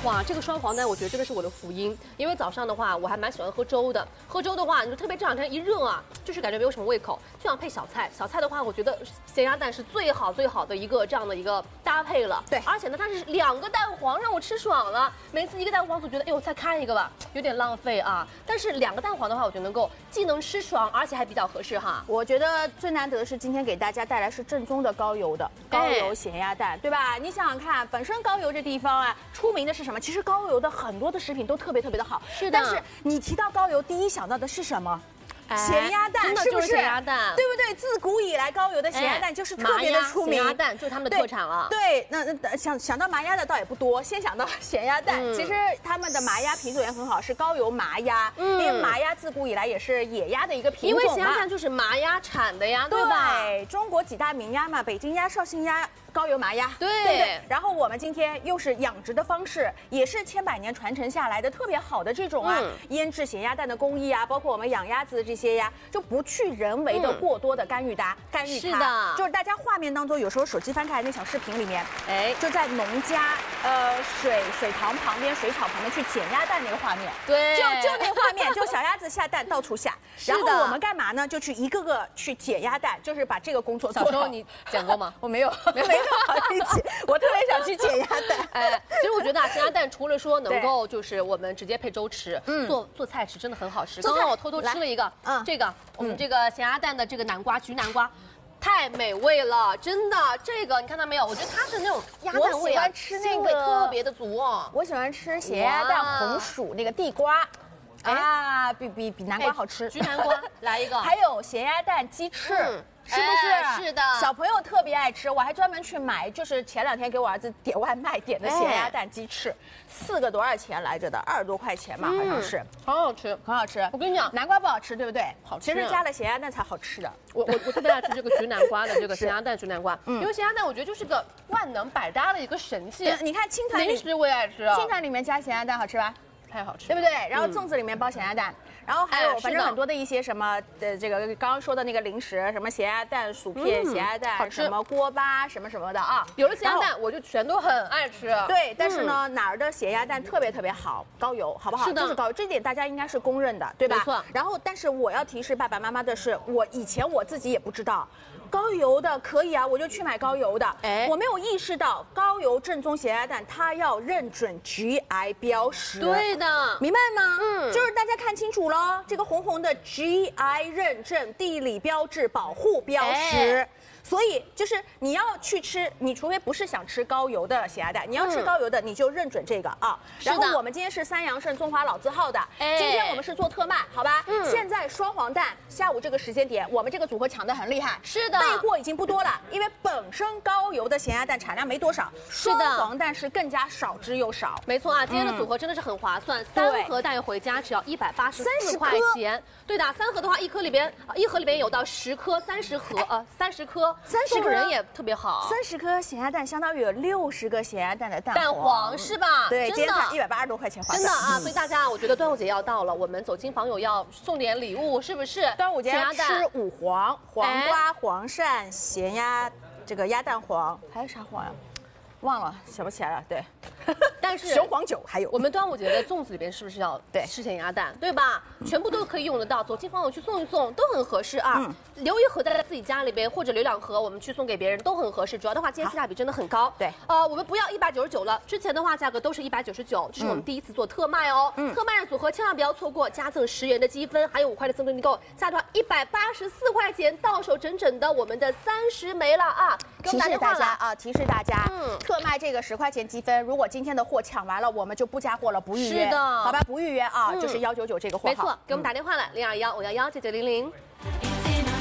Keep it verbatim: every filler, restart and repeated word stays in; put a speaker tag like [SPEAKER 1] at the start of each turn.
[SPEAKER 1] 哇，这个双黄蛋我觉得真的是我的福音，因为早上的话我还蛮喜欢喝粥的。喝粥的话，你就特别这两天一热啊，就是感觉没有什么胃口，就想配小菜。小菜的话，我觉得咸鸭蛋是最好最好的一个这样的一个搭配了。
[SPEAKER 2] 对，
[SPEAKER 1] 而且呢，它是两个蛋黄，让我吃爽了。每次一个蛋黄总觉得，哎呦，再开一个吧，有点浪费啊。但是两个蛋黄的话，我就能够既能吃爽，而且还比较合适哈。
[SPEAKER 2] 我觉得最难得的是今天给大家带来是正宗的高邮的高邮咸鸭蛋，对吧？你想想看，本身高邮这地方啊，出名的是什么？其实高邮的很多的食品都特别特别的好，
[SPEAKER 1] 是的。
[SPEAKER 2] 但是你提到高邮，第一想到的是什么？咸鸭蛋，
[SPEAKER 1] 是不是？咸鸭蛋，
[SPEAKER 2] 对不对？自古以来，高邮的咸鸭蛋就是特别的出名。
[SPEAKER 1] 咸鸭蛋就是他们的特产了。
[SPEAKER 2] 对，那那想想到麻鸭的倒也不多，先想到咸鸭蛋。其实他们的麻鸭品种也很好，是高邮麻鸭。因为麻鸭自古以来也是野鸭的一个品种嘛。
[SPEAKER 1] 因为咸鸭蛋就是麻鸭产的呀，对吧？
[SPEAKER 2] 对，中国几大名鸭嘛，北京鸭、绍兴鸭。高邮麻鸭，
[SPEAKER 1] 对
[SPEAKER 2] 对不对？然后我们今天又是养殖的方式，也是千百年传承下来的特别好的这种啊，嗯、腌制咸鸭蛋的工艺啊，包括我们养鸭子这些呀，就不去人为的过多的干预它，嗯、干预它。
[SPEAKER 1] 是的，
[SPEAKER 2] 就是大家画面当中，有时候手机翻开那小视频里面，哎，就在农家呃水水塘旁边、水草旁边去捡鸭蛋那个画面，
[SPEAKER 1] 对，
[SPEAKER 2] 就就那画面，就小鸭子下蛋到处下，然后我们干嘛呢？就去一个个去捡鸭蛋，就是把这个工作做好。
[SPEAKER 1] 小时候你捡过吗？
[SPEAKER 2] 我没有，没有。好去捡，我特别想去捡鸭蛋。
[SPEAKER 1] 哎，其实我觉得啊，咸鸭蛋除了说能够就是我们直接配粥吃，嗯，做做菜吃真的很好吃。刚刚我偷偷吃了一个，嗯，这个我们这个咸鸭蛋的这个南瓜，橘南瓜。太美味了，真的，这个你看到没有？我觉得它是那种鸭蛋味啊，
[SPEAKER 2] 我喜欢吃那个
[SPEAKER 1] 特别的足哦。
[SPEAKER 2] 我喜欢吃咸鸭蛋红薯那个地瓜。啊，比比比南瓜好吃。
[SPEAKER 1] 橘南瓜来一个，
[SPEAKER 2] 还有咸鸭蛋鸡翅。是不是？
[SPEAKER 1] 是的，
[SPEAKER 2] 小朋友特别爱吃，我还专门去买，就是前两天给我儿子点外卖点的咸鸭蛋鸡翅，四个多少钱来着的？二十多块钱吧，好像是，
[SPEAKER 1] 很好吃，
[SPEAKER 2] 很好吃。
[SPEAKER 1] 我跟你讲，
[SPEAKER 2] 南瓜不好吃，对不对？
[SPEAKER 1] 好吃，
[SPEAKER 2] 其实加了咸鸭蛋才好吃的。
[SPEAKER 1] 我我我特别爱吃这个橘南瓜的这个咸鸭蛋橘南瓜，因为咸鸭蛋我觉得就是个万能百搭的一个神器。
[SPEAKER 2] 你看青团
[SPEAKER 1] 零食我也爱吃，
[SPEAKER 2] 青团里面加咸鸭蛋好吃吧？
[SPEAKER 1] 太好吃，
[SPEAKER 2] 对不对？然后粽子里面包咸鸭蛋，然后还有反正很多的一些什么的这个刚刚说的那个零食，什么咸鸭蛋、薯片、咸鸭蛋，什么锅巴什么什么的啊。
[SPEAKER 1] 有了咸鸭蛋，我就全都很爱吃。
[SPEAKER 2] 对，但是呢，哪儿的咸鸭蛋特别特别好，高邮，好不好？
[SPEAKER 1] 是的，
[SPEAKER 2] 就是高邮，这点大家应该是公认的，对吧？
[SPEAKER 1] 没错。
[SPEAKER 2] 然后，但是我要提示爸爸妈妈的是，我以前我自己也不知道。高邮的可以啊，我就去买高邮的。哎，我没有意识到高邮正宗咸鸭蛋它要认准 G I 标识。
[SPEAKER 1] 对的，
[SPEAKER 2] 明白吗？嗯，就是大家看清楚喽，这个红红的 G I 认证地理标志保护标识。哎，所以就是你要去吃，你除非不是想吃高邮的咸鸭蛋，你要吃高邮的，你就认准这个啊。然后我们今天是三阳盛中华老字号的，今天我们是做特卖，好吧？嗯。现在双黄蛋，下午这个时间点，我们这个组合抢得很厉害。
[SPEAKER 1] 是的。
[SPEAKER 2] 备货已经不多了，因为本身高邮的咸鸭蛋产量没多少，双黄蛋是更加少之又少。
[SPEAKER 1] 没错啊，今天的组合真的是很划算，三盒带回家只要一百八十四块钱。对的，三盒的话，一颗里边一盒里边有到十颗，三十盒呃三十颗。
[SPEAKER 2] 三十
[SPEAKER 1] 颗人也特别好，
[SPEAKER 2] 三十颗咸鸭蛋相当于有六十个咸鸭蛋的蛋
[SPEAKER 1] 蛋黄是吧？
[SPEAKER 2] 对，今天才一百八十多块钱，
[SPEAKER 1] 真的啊！所以大家，我觉得端午节要到了，我们走亲访友要送点礼物，是不是？
[SPEAKER 2] 端午节要吃五黄，黄瓜、黄鳝、咸鸭，这个鸭蛋黄，还有啥黄呀？忘了，想不起来了。对，
[SPEAKER 1] 但是
[SPEAKER 2] 雄黄酒还有。
[SPEAKER 1] 我们端午节的粽子里边是不是要对吃咸鸭蛋，对吧？全部都可以用得到，走亲访友去送一送都很合适啊。嗯、留一盒在自己家里边，或者留两盒我们去送给别人都很合适。主要的话，今天性价比真的很高。对，呃，我们不要一百九十九了，之前的话价格都是一百九十九，这是我们第一次做特卖哦。嗯，特卖的组合千万不要错过，加赠十元的积分，还有五块的赠送订购，下团一百八十四块钱，到手整整的我们的三十枚了啊！给我们打电话了
[SPEAKER 2] 啊！提示大家，嗯，特卖这个十块钱积分，如果今天的货抢完了，我们就不加货了，不预约。
[SPEAKER 1] 是的，
[SPEAKER 2] 好吧，不预约啊，就是幺九九这个货号。
[SPEAKER 1] 没错，给我们打电话了，零二幺五幺幺九九零零。